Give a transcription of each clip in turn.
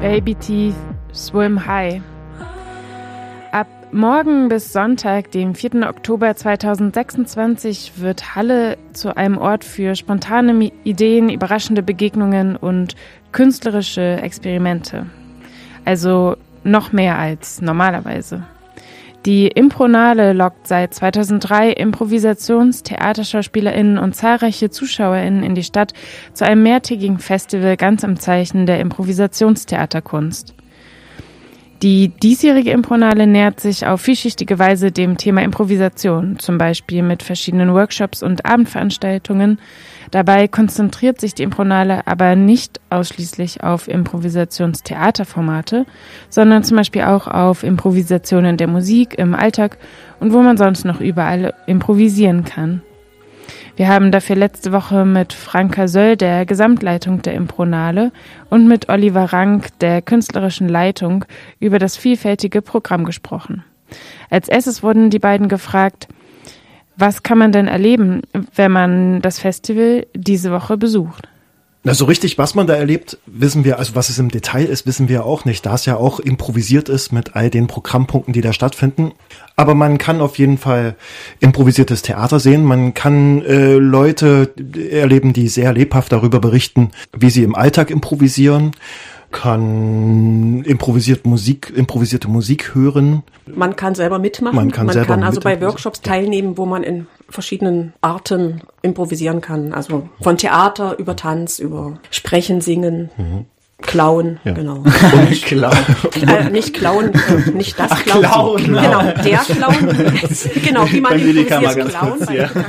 Baby Teeth, Swim High. Ab morgen bis Sonntag, dem 4. Oktober 2026, wird Halle zu einem Ort für spontane Ideen, überraschende Begegnungen und künstlerische Experimente. Also noch mehr als normalerweise. Die Impronale lockt seit 2003 Improvisationstheaterschauspielerinnen und zahlreiche ZuschauerInnen in die Stadt zu einem mehrtägigen Festival ganz im Zeichen der Improvisationstheaterkunst. Die diesjährige Impronale nähert sich auf vielschichtige Weise dem Thema Improvisation, zum Beispiel mit verschiedenen Workshops und Abendveranstaltungen. Dabei konzentriert sich die Impronale aber nicht ausschließlich auf Improvisationstheaterformate, sondern zum Beispiel auch auf Improvisationen der Musik im Alltag und wo man sonst noch überall improvisieren kann. Wir haben dafür letzte Woche mit Franka Söll, der Gesamtleitung der Impronale, und mit Oliver Rank, der künstlerischen Leitung, über das vielfältige Programm gesprochen. Als erstes wurden die beiden gefragt, was kann man denn erleben, wenn man das Festival diese Woche besucht? Na, so richtig, was man da erlebt, wissen wir, also was es im Detail ist, wissen wir auch nicht, da es ja auch improvisiert ist mit all den Programmpunkten, die da stattfinden. Aber man kann auf jeden Fall improvisiertes Theater sehen, man kann Leute erleben, die sehr lebhaft darüber berichten, wie sie im Alltag improvisieren, kann improvisierte Musik hören. Man kann selber mitmachen. Man kann also bei Workshops teilnehmen, wo man in verschiedenen Arten improvisieren kann. Also von Theater über Tanz, über Sprechen, Singen. Klauen, ja. Genau. Und Klauen. Nicht Klauen, nicht das Klauen. Klauen. Genau, der Klauen. Genau, wie man improvisiert Klauen.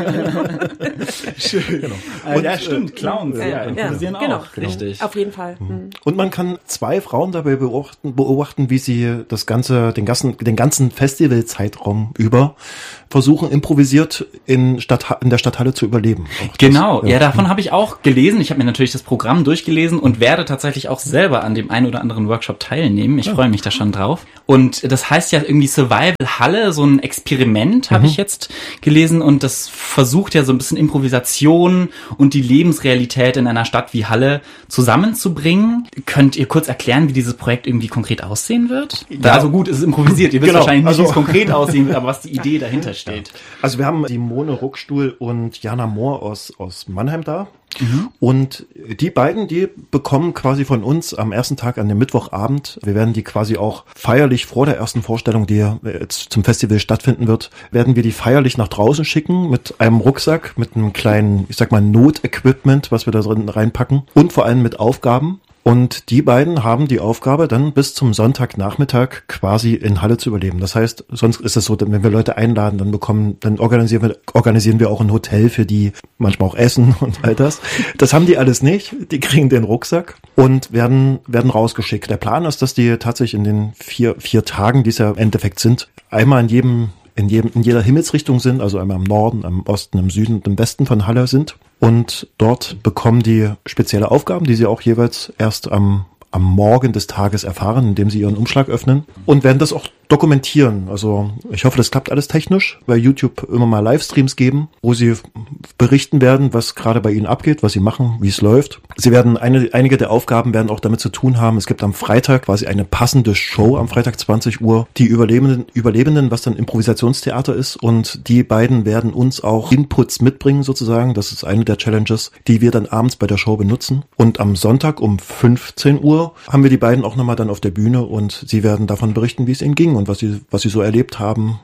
Schön. Genau. Ja, stimmt, Klauen. Ja, improvisieren auch. Genau, richtig. Auf jeden Fall. Und man kann zwei Frauen dabei beobachten, wie sie den ganzen Festivalzeitraum über versuchen, improvisiert in der Stadthalle zu überleben. Genau, ja, davon habe ich auch gelesen. Ich habe mir natürlich das Programm durchgelesen und werde tatsächlich auch selber an dem einen oder anderen Workshop teilnehmen. Ich freue mich da schon drauf. Und das heißt ja irgendwie Survival Halle, so ein Experiment habe ich jetzt gelesen, und das versucht ja so ein bisschen Improvisation und die Lebensrealität in einer Stadt wie Halle zusammenzubringen. Könnt ihr kurz erklären, wie dieses Projekt irgendwie konkret aussehen wird? Ja. Also gut, es ist improvisiert. Ihr wisst wahrscheinlich nicht, wie es konkret aussehen wird, aber was die Idee dahinter steht. Also wir haben Simone Ruckstuhl und Jana Mohr aus Mannheim da. Und die beiden, die bekommen quasi von uns am ersten Tag an dem Mittwochabend, wir werden die quasi auch feierlich vor der ersten Vorstellung, die jetzt zum Festival stattfinden wird, werden wir die feierlich nach draußen schicken mit einem Rucksack, mit einem kleinen, ich sag mal, Notequipment, was wir da drin reinpacken, und vor allem mit Aufgaben. Und die beiden haben die Aufgabe, dann bis zum Sonntagnachmittag quasi in Halle zu überleben. Das heißt, sonst ist es so, wenn wir Leute einladen, dann organisieren wir auch ein Hotel für die, manchmal auch Essen und all das. Das haben die alles nicht. Die kriegen den Rucksack und werden rausgeschickt. Der Plan ist, dass die tatsächlich in den vier Tagen, die es ja im Endeffekt sind, einmal in jeder Himmelsrichtung sind, also einmal im Norden, im Osten, im Süden und im Westen von Halle sind. Und dort bekommen die spezielle Aufgaben, die sie auch jeweils erst am Morgen des Tages erfahren, indem sie ihren Umschlag öffnen, und werden das auch dokumentieren. Also ich hoffe, das klappt alles technisch, bei YouTube immer mal Livestreams geben, wo sie berichten werden, was gerade bei ihnen abgeht, was sie machen, wie es läuft. Sie werden einige der Aufgaben werden auch damit zu tun haben. Es gibt am Freitag quasi eine passende Show, am Freitag 20 Uhr, die Überlebenden, was dann Improvisationstheater ist, und die beiden werden uns auch Inputs mitbringen sozusagen. Das ist eine der Challenges, die wir dann abends bei der Show benutzen. Und am Sonntag um 15 Uhr haben wir die beiden auch nochmal dann auf der Bühne, und sie werden davon berichten, wie es ihnen ging und was sie so erlebt haben,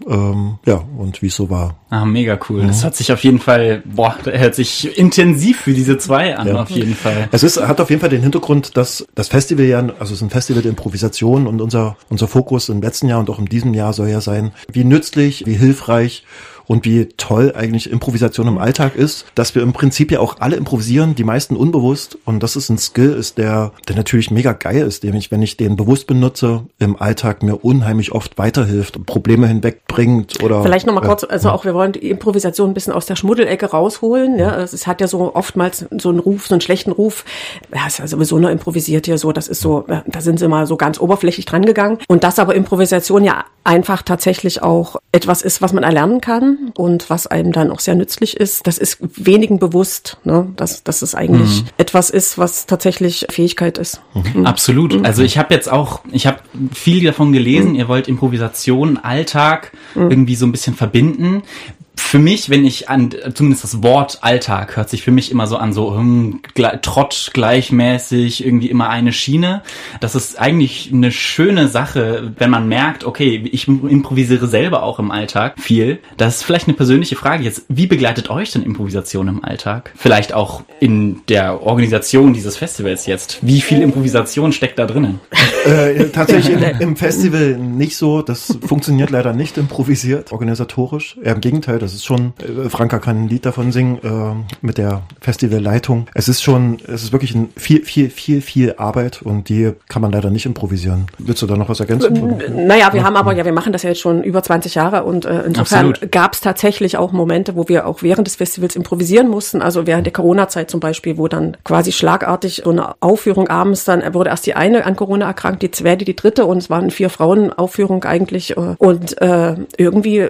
und wie es so war. Ah, mega cool. Das hat sich auf jeden Fall, hört sich intensiv für diese zwei an, auf jeden Fall. Hat auf jeden Fall den Hintergrund, dass das Festival es ist ein Festival der Improvisation, und unser Fokus im letzten Jahr und auch in diesem Jahr soll ja sein, wie nützlich, wie hilfreich und wie toll eigentlich Improvisation im Alltag ist, dass wir im Prinzip ja auch alle improvisieren, die meisten unbewusst, und das ist ein Skill, der natürlich mega geil ist, den wenn ich den bewusst benutze, im Alltag mir unheimlich oft weiterhilft und Probleme hinwegbringt oder... Vielleicht nochmal kurz, auch wir wollen die Improvisation ein bisschen aus der Schmuddelecke rausholen, ja, es hat ja so oftmals so einen schlechten Ruf, ja, ist ja sowieso nur improvisiert hier so, das ist so, da sind sie mal so ganz oberflächlich dran gegangen, und dass aber Improvisation ja einfach tatsächlich auch etwas ist, was man erlernen kann, kann und was einem dann auch sehr nützlich ist, das ist wenigen bewusst, ne? Dass es eigentlich etwas ist, was tatsächlich Fähigkeit ist. Absolut. Also ich habe viel davon gelesen, ihr wollt Improvisation, Alltag irgendwie so ein bisschen verbinden. Für mich, wenn ich zumindest das Wort Alltag hört sich für mich immer so an, so Trott gleichmäßig, irgendwie immer eine Schiene. Das ist eigentlich eine schöne Sache, wenn man merkt, okay, ich improvisiere selber auch im Alltag viel. Das ist vielleicht eine persönliche Frage jetzt. Wie begleitet euch denn Improvisation im Alltag? Vielleicht auch in der Organisation dieses Festivals jetzt. Wie viel Improvisation steckt da drinnen? Tatsächlich im Festival nicht so. Das funktioniert leider nicht improvisiert, organisatorisch. Eher im Gegenteil. Das ist schon, Franka kann ein Lied davon singen, mit der Festivalleitung. Es ist wirklich viel Arbeit und die kann man leider nicht improvisieren. Willst du da noch was ergänzen? Naja, wir machen das ja jetzt schon über 20 Jahre und insofern gab es tatsächlich auch Momente, wo wir auch während des Festivals improvisieren mussten. Also während der Corona-Zeit zum Beispiel, wo dann quasi schlagartig so eine Aufführung abends, dann wurde erst die eine an Corona erkrankt, die zweite, die dritte und es waren 4 Frauen Aufführung eigentlich und irgendwie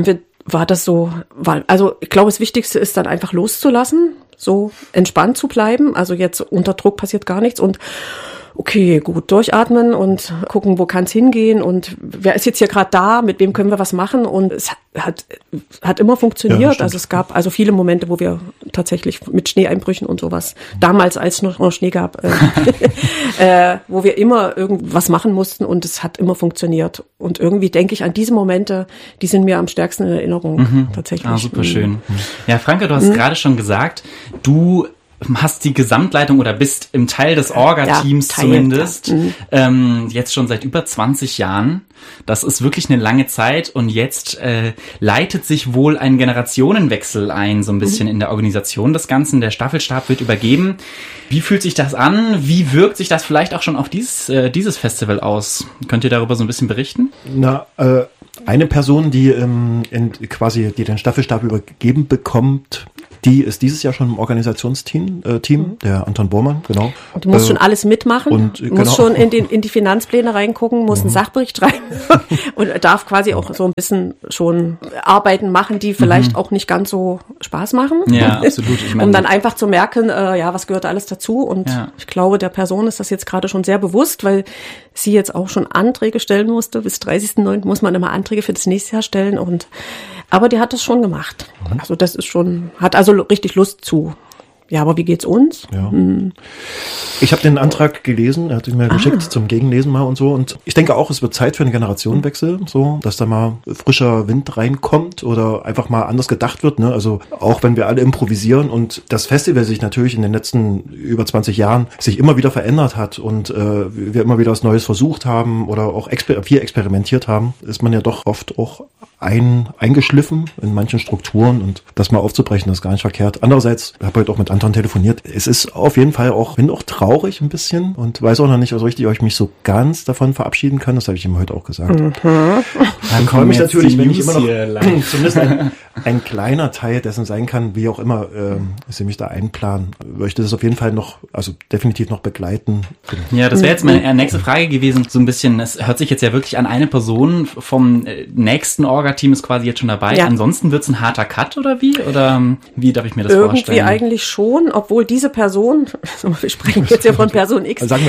also ich glaube, das Wichtigste ist dann einfach loszulassen, so entspannt zu bleiben. Also jetzt unter Druck passiert gar nichts und okay, gut, durchatmen und gucken, wo kann es hingehen und wer ist jetzt hier gerade da, mit wem können wir was machen und es hat immer funktioniert. Ja, also es gab also viele Momente, wo wir tatsächlich mit Schneeeinbrüchen und sowas, damals als es noch Schnee gab, wo wir immer irgendwas machen mussten und es hat immer funktioniert. Und irgendwie denke ich an diese Momente, die sind mir am stärksten in Erinnerung tatsächlich. Ah, super schön. Ja, Franka, du hast gerade schon gesagt, du hast die Gesamtleitung oder bist im Teil des Orga-Teams zumindest, jetzt schon seit über 20 Jahren. Das ist wirklich eine lange Zeit und jetzt leitet sich wohl ein Generationenwechsel ein, so ein bisschen in der Organisation des Ganzen. Der Staffelstab wird übergeben. Wie fühlt sich das an? Wie wirkt sich das vielleicht auch schon auf dieses Festival aus? Könnt ihr darüber so ein bisschen berichten? Eine Person, die die den Staffelstab übergeben bekommt, die ist dieses Jahr schon im Organisationsteam, der Anton Bormann, genau. Und du musst schon alles mitmachen, und musst schon in die Finanzpläne reingucken, musst einen Sachbericht schreiben und darf quasi auch so ein bisschen schon Arbeiten machen, die vielleicht auch nicht ganz so Spaß machen. Ja, absolut. Ich meine, um dann einfach zu merken, was gehört alles dazu. Und ich glaube, der Person ist das jetzt gerade schon sehr bewusst, weil sie jetzt auch schon Anträge stellen musste. Bis 30.09. muss man immer Anträge für das nächste Jahr stellen aber die hat das schon gemacht. Also das ist schon, hat also richtig Lust zu. Ja, aber wie geht's uns? Ja. Ich habe den Antrag gelesen, er hat ihn mir geschickt zum Gegenlesen mal und so. Und ich denke auch, es wird Zeit für einen Generationenwechsel, so, dass da mal frischer Wind reinkommt oder einfach mal anders gedacht wird. Ne? Also auch wenn wir alle improvisieren und das Festival sich natürlich in den letzten über 20 Jahren sich immer wieder verändert hat und wir immer wieder was Neues versucht haben oder auch viel experimentiert haben, ist man ja doch oft auch eingeschliffen in manchen Strukturen und das mal aufzubrechen, das ist gar nicht verkehrt. Andererseits, ich habe heute auch mit Anton telefoniert, es ist auf jeden Fall bin auch traurig ein bisschen und weiß auch noch nicht, so richtig, ob ich mich so ganz davon verabschieden kann, das habe ich ihm heute auch gesagt. Dann freue mich natürlich, wenn ich immer noch zumindest ein kleiner Teil dessen sein kann, wie auch immer sie mich da einplanen. Möchte das auf jeden Fall noch, also definitiv noch begleiten. Ja, das wäre jetzt meine nächste Frage gewesen, so ein bisschen, es hört sich jetzt ja wirklich an eine Person vom nächsten Orga-Team ist quasi jetzt schon dabei. Ja. Ansonsten wird's ein harter Cut oder wie? Oder wie darf ich mir das vorstellen? Irgendwie eigentlich schon, obwohl diese Person, wir sprechen jetzt ja von Person X, sagen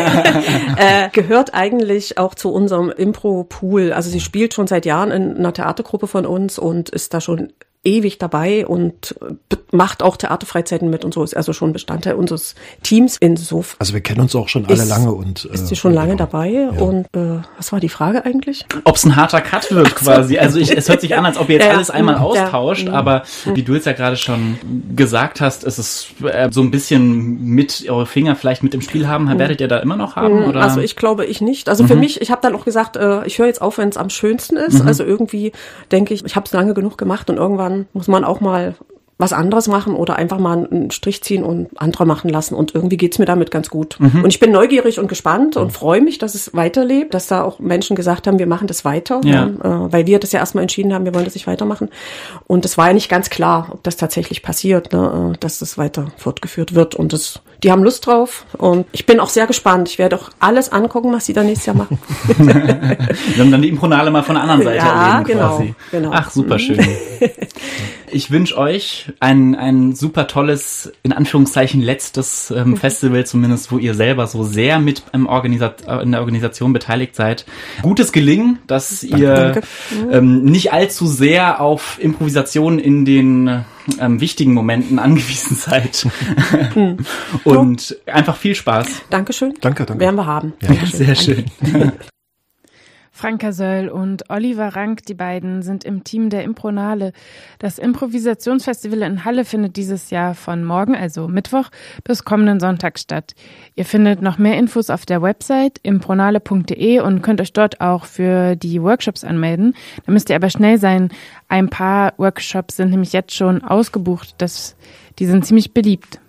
wir gehört eigentlich auch zu unserem Impro-Pool. Also sie spielt schon seit Jahren in einer Theatergruppe von uns und ist da schon ewig dabei und macht auch Theaterfreizeiten mit und so, ist also schon Bestandteil unseres Teams. Insofern. Also wir kennen uns auch schon alle lange und ist sie schon lange dabei. Ja. Und was war die Frage eigentlich? Ob es ein harter Cut wird quasi. Also es hört sich an, als ob ihr jetzt alles einmal austauscht, aber wie du jetzt ja gerade schon gesagt hast, ist es so ein bisschen mit eure Finger vielleicht mit im Spiel haben. Werdet ihr da immer noch haben? Oder? Also ich glaube, ich nicht. Also für mich, ich habe dann auch gesagt, ich höre jetzt auf, wenn es am schönsten ist. Also irgendwie denke ich habe es lange genug gemacht und irgendwann muss man auch mal was anderes machen oder einfach mal einen Strich ziehen und andere machen lassen. Und irgendwie geht's mir damit ganz gut. Und ich bin neugierig und gespannt und freue mich, dass es weiterlebt, dass da auch Menschen gesagt haben, wir machen das weiter, weil wir das ja erstmal entschieden haben, wir wollen das nicht weitermachen. Und es war ja nicht ganz klar, ob das tatsächlich passiert, ne, dass das weiter fortgeführt wird. Und die haben Lust drauf und ich bin auch sehr gespannt. Ich werde auch alles angucken, was sie da nächstes Jahr machen. Wir haben dann die Impronale mal von der anderen Seite erleben quasi. Genau. Ach, super schön. Ich wünsche euch ein super tolles, in Anführungszeichen, letztes Festival zumindest, wo ihr selber so sehr mit in der Organisation beteiligt seid. Gutes Gelingen, dass ihr nicht allzu sehr auf Improvisation in den wichtigen Momenten angewiesen seid. Und einfach viel Spaß. Dankeschön. Danke. Werden wir haben. Ja. Sehr schön. Franka Söll und Oliver Rank, die beiden, sind im Team der Impronale. Das Improvisationsfestival in Halle findet dieses Jahr von morgen, also Mittwoch, bis kommenden Sonntag statt. Ihr findet noch mehr Infos auf der Website impronale.de und könnt euch dort auch für die Workshops anmelden. Da müsst ihr aber schnell sein. Ein paar Workshops sind nämlich jetzt schon ausgebucht. Die sind ziemlich beliebt.